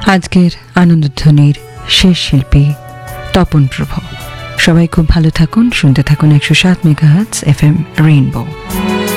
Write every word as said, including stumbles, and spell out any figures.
আজকের আনন্দধ্বনির শেষ শিল্পী তপন প্রভা। সবাই খুব ভালো থাকুন, শুনতে থাকুন একশো সাত মেগাহার্টজ এফ এম রেইনবো।